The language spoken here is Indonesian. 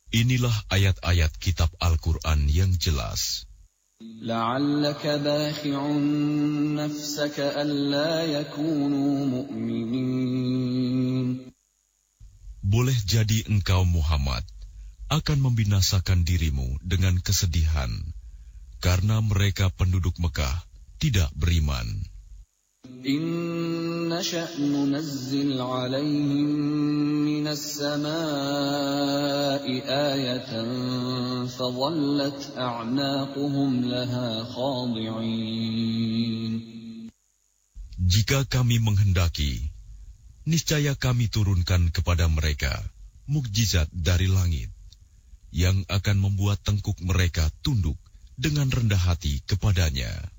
Inilah ayat-ayat kitab Al-Quran yang jelas. لَعَلَّكَ بَاخِعٌ نَفْسَكَ أَلَّا يَكُونُوا مُؤْمِنِينَ. Boleh jadi engkau Muhammad akan membinasakan dirimu dengan kesedihan karena mereka penduduk Mekah tidak beriman. إِن نَّشَأْ نُنَزِّلْ عَلَيْهِم مِّنَ السَّمَاءِ آيَةً فَظَلَّتْ أَعْنَاقُهُمْ لَهَا خَاضِعِينَ. Jika kami menghendaki, niscaya kami turunkan kepada mereka mukjizat dari langit yang akan membuat tengkuk mereka tunduk dengan rendah hati kepadanya.